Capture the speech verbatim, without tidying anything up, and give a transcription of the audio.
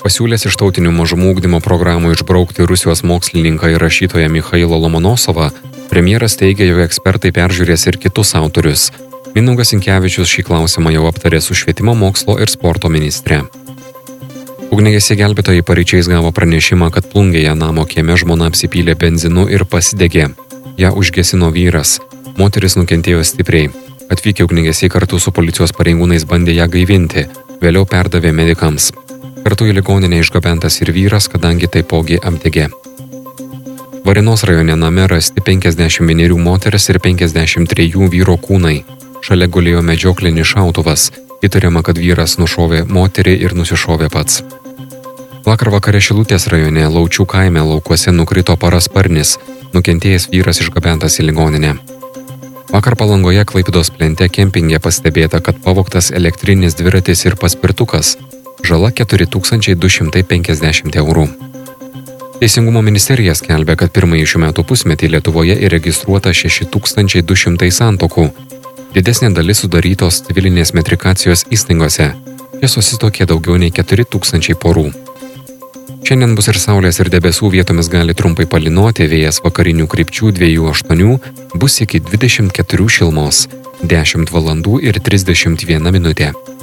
Pasiūlęs iš tautinių mažumų ugdymo programų išbraukti Rusijos mokslininką ir rašytoją Michailą Lomonosovą, premjeras teigia, jog ekspertai peržiūrės ir kitus autorius. Mindaugas Sinkevičius šį klausimą jau aptarė su švietimo, mokslo ir sporto ministre. Ugniagesiai gelbėtojai paryčiais gavo pranešimą, kad Plungėje namo kieme žmona apsipylė benzinu ir pasidegė. Ją užgesino vyras. Moteris nukentėjo stipriai. Atvykę ugniagesiai kartu su policijos pareigūnais bandė ją gaivinti, vėliau perdavė medikams. Kartu į ligoninę išgabentas ir vyras, kadangi taipogi apdegė. Varėnos rajone name rasti penkiasdešimt vienerių moteris ir penkiasdešimt trejų vyro kūnai. Šalia gulėjo medžioklinis šautuvas. Įtariama, kad vyras nušovė moterį ir nusišovė pats. Vakar vakare Šilutės rajone Laučių kaime laukuose nukrito parasparnis. Nukentėjęs vyras išgabentas į ligoninę. Vakar Palangoje Klaipėdos plente kempinge pastebėta, kad pavogtas elektrinis dviratis ir paspirtukas. Žala keturi tūkstančiai du šimtai penkiasdešimt eurų. Teisingumo ministerija skelbia, kad pirmąjį šių metų pusmetį Lietuvoje įregistruota šeši tūkstančiai du šimtai santuokų. Didesnė dalis sudarytos civilinės metrikacijos įstaigose. Jie susituokė daugiau nei keturi tūkstančiai porų. Šiandien bus ir saulės ir debesų, vietomis gali trumpai palynoti, vėjas vakarinių krypčių dviejų aštuonių, bus iki dvidešimt keturių šilumos, dešimt valandų ir trisdešimt viena minutė.